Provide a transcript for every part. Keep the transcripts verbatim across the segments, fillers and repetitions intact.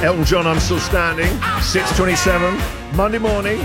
Elton John, I'm Still Standing, six twenty-seven, Monday morning.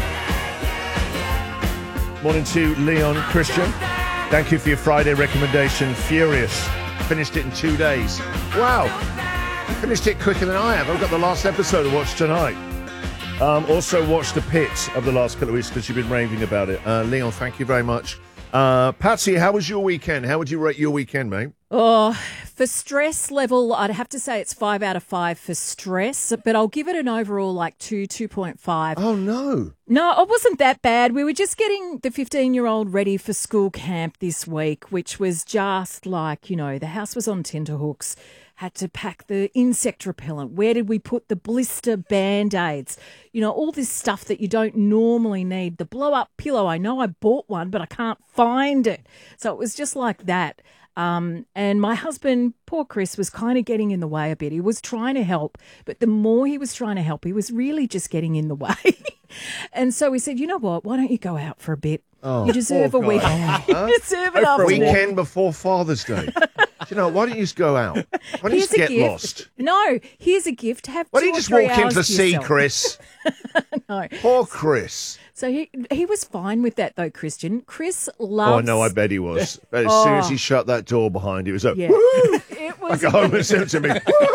Morning to Leon Christian. Thank you for your Friday recommendation, Furious. Finished it in two days. Wow, you finished it quicker than I have. I've got the last episode to watch tonight. Um, also watched the pits of the last couple of weeks because you've been raving about it. Uh, Leon, thank you very much. Uh, Patsy, how was your weekend? How would you rate your weekend, mate? Oh, for stress level, I'd have to say it's five out of five for stress, but I'll give it an overall like two, two point five. Oh, no. No, it wasn't that bad. We were just getting the fifteen-year-old ready for school camp this week, which was just like, you know, the house was on tenterhooks. Had to pack the insect repellent. Where did we put the blister Band-Aids? You know, all this stuff that you don't normally need. The blow-up pillow, I know I bought one, but I can't find it. So it was just like that. Um, and my husband, poor Chris, was kind of getting in the way a bit. He was trying to help, but the more he was trying to help, he was really just getting in the way. And so we said, you know what, why don't you go out for a bit? Oh, you deserve a week. You deserve an afternoon. Weekend before Father's Day. You know, why don't you just go out? Why don't you just get gift. lost? No, here's a gift. Have Why two don't you or just three walk into hours the to sea, yourself. Chris? No. Poor Chris. So he he was fine with that, though, Christian. Chris loves... Oh, no, I bet he was. But as Oh. soon as he shut that door behind, he was like, Yeah. woo! It I was... go home and said to me,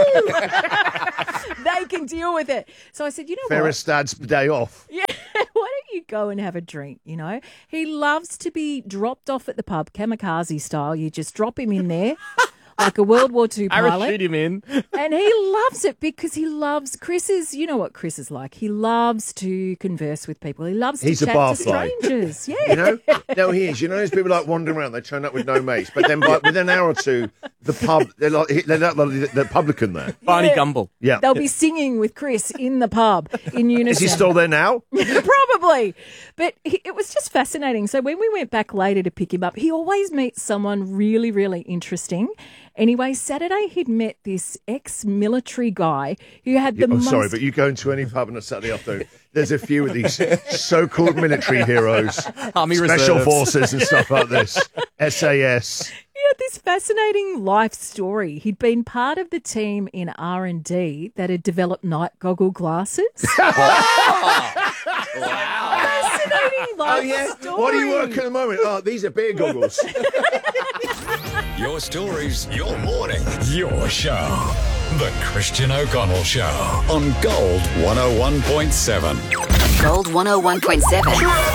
They can deal with it. So I said, you know Ferris Dad's day off. what? Yeah, why don't you go and have a drink, you know? He loves to be dropped off at the pub, kamikaze style. You just drop him in there. Like a World War Two pilot. Parachute him in. And he loves it because he loves, Chris is, you know what Chris is like. He loves to converse with people. He loves to He's a chat to barfly. strangers. Yeah. You know? No, he is. You know, those people like wandering around, they turn up with no mates. But then by, within an hour or two, the pub, they're like, they're like the, the publican there. Barney Yeah. Gumble. Yeah. They'll be singing with Chris in the pub in unison. Is he still there now? Probably. But he, it was just fascinating. So when we went back later to pick him up, he always meets someone really, really interesting. Anyway, Saturday he'd met this ex-military guy who had the I'm most... sorry, but you go into any pub on a Saturday afternoon, there's a few of these so-called military heroes, Army special reserves. forces and stuff like this, S A S. He had this fascinating life story. He'd been part of the team in R and D that had developed night goggle glasses. Fascinating life Oh, yeah? story. What do you work at the moment? Oh, these are beer goggles. Your stories, your morning, your show. The Christian O'Connell Show on Gold one oh one point seven. Gold one oh one point seven.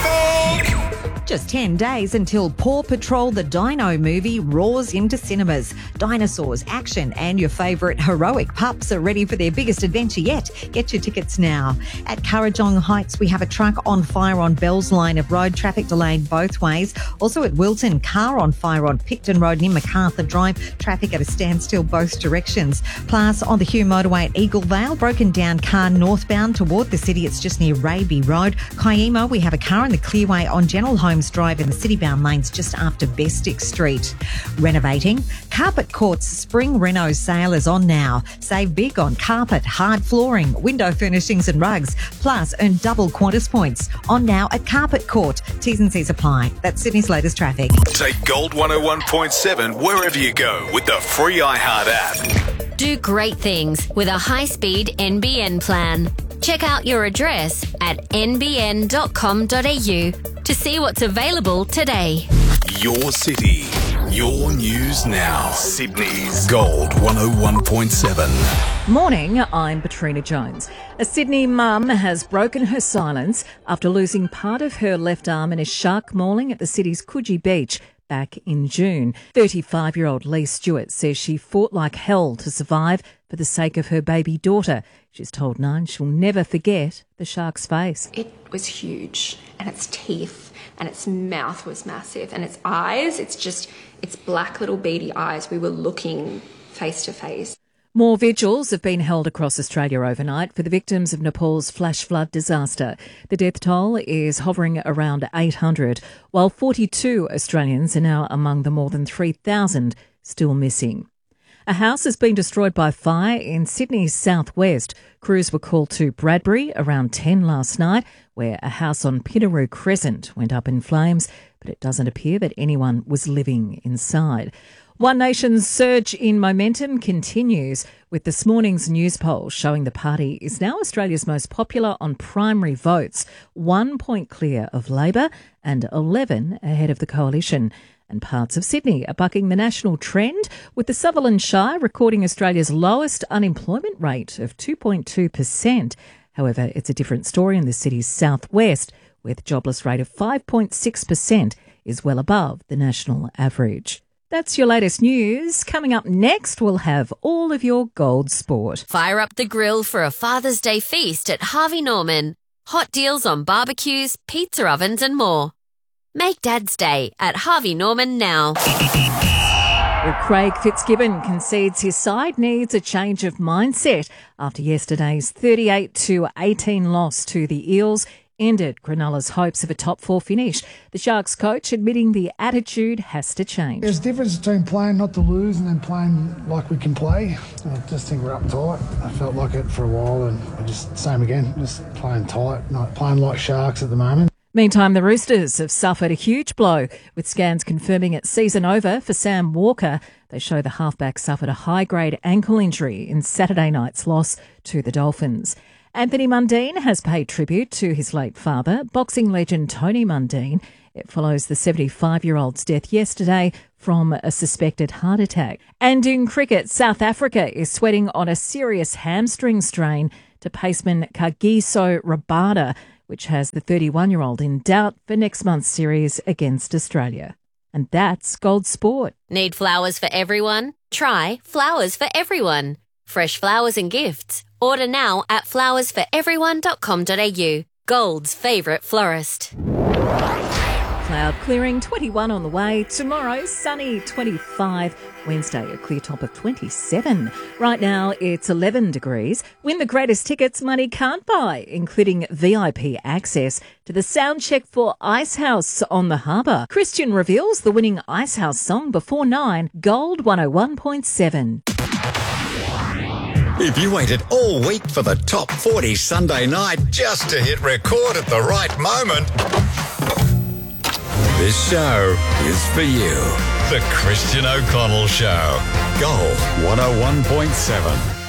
Just ten days until Paw Patrol the Dino movie roars into cinemas. Dinosaurs, action and your favourite heroic pups are ready for their biggest adventure yet. Get your tickets now. At Kurrajong Heights, we have a truck on fire on Bell's Line of Road, traffic delayed both ways. Also at Wilton, car on fire on Picton Road near MacArthur Drive, traffic at a standstill both directions. Plus on the Hugh Motorway at Eagle Vale, broken down car northbound toward the city, it's just near Raby Road. Kiema, we have a car in the clearway on General Holmes Drive in the city-bound lanes just after Bestick Street. Renovating? Carpet Court's Spring Reno sale is on now. Save big on carpet, hard flooring, window furnishings and rugs. Plus, earn double Qantas points. On now at Carpet Court. T's and C's apply. That's Sydney's latest traffic. Take Gold one oh one point seven wherever you go with the free iHeart app. Do great things with a high-speed N B N plan. Check out your address at n b n dot com dot a u to see what's available today. Your city, your news now. Sydney's Gold one oh one point seven. Morning, I'm Katrina Jones. A Sydney mum has broken her silence after losing part of her left arm in a shark mauling at the city's Coogee Beach back in June. thirty-five-year-old Lee Stewart says she fought like hell to survive for the sake of her baby daughter. She's told Nine she'll never forget the shark's face. It was huge, and its teeth and its mouth was massive, and its eyes, it's just, its black little beady eyes. We were looking face to face. More vigils have been held across Australia overnight for the victims of Nepal's flash flood disaster. The death toll is hovering around eight hundred, while forty-two Australians are now among the more than three thousand still missing. A house has been destroyed by fire in Sydney's southwest. Crews were called to Bradbury around ten last night, where a house on Pinaroo Crescent went up in flames, but it doesn't appear that anyone was living inside. One Nation's surge in momentum continues, with this morning's news poll showing the party is now Australia's most popular on primary votes, one point clear of Labor and eleven ahead of the coalition. And parts of Sydney are bucking the national trend, with the Sutherland Shire recording Australia's lowest unemployment rate of two point two percent. However, it's a different story in the city's southwest, where the jobless rate of five point six percent is well above the national average. That's your latest news. Coming up next, we'll have all of your gold sport. Fire up the grill for a Father's Day feast at Harvey Norman. Hot deals on barbecues, pizza ovens and more. Make Dad's Day at Harvey Norman now. Well, Craig Fitzgibbon concedes his side needs a change of mindset after yesterday's thirty-eight to eighteen loss to the Eels ended Cronulla's hopes of a top four finish. The Sharks coach admitting the attitude has to change. There's a difference between playing not to lose and then playing like we can play. I just think we're uptight. I felt like it for a while and I just, same again, just playing tight, not playing like Sharks at the moment. Meantime, the Roosters have suffered a huge blow, with scans confirming it's season over for Sam Walker. They show the halfback suffered a high-grade ankle injury in Saturday night's loss to the Dolphins. Anthony Mundine has paid tribute to his late father, boxing legend Tony Mundine. It follows the seventy-five-year-old's death yesterday from a suspected heart attack. And in cricket, South Africa is sweating on a serious hamstring strain to paceman Kagiso Rabada, which has the thirty-one-year-old in doubt for next month's series against Australia. And that's Gold Sport. Need flowers for everyone? Try Flowers for Everyone. Fresh flowers and gifts. Order now at flowers for everyone dot com dot a u. Gold's favourite florist. Cloud clearing, twenty-one on the way. Tomorrow, sunny, twenty-five. Wednesday, a clear top of twenty-seven. Right now, it's eleven degrees. Win the greatest tickets money can't buy, including V I P access to the sound check for Icehouse on the Harbour. Christian reveals the winning Icehouse song before nine. Gold one oh one point seven. If you waited all week for the top forty Sunday night just to hit record at the right moment, this show is for you. The Christian O'Connell Show. Gold one oh one point seven.